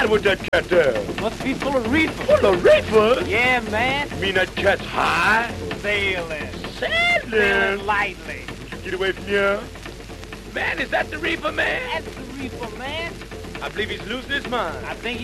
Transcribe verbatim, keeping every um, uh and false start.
man what that cat does? Must be full of reefer. Full of reefer? Yeah, man. You mean that cat's high? Sailing. Sailing? Sailing lightly. Get away from here. Man, is that the reefer, man? That's the reefer, man. I believe he's losing his mind. I think